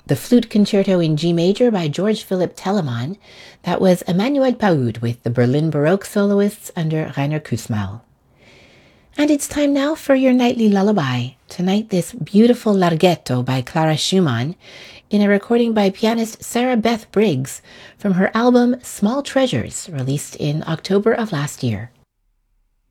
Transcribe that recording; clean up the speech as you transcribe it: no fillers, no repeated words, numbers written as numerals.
The Flute Concerto in G Major by George Philipp Telemann. That was Emmanuel Paoud with the Berlin Baroque soloists under Rainer Kussmaul. And it's time now for your nightly lullaby. Tonight, this beautiful Larghetto by Clara Schumann in a recording by pianist Sarah Beth Briggs from her album Small Treasures, released in October of last year.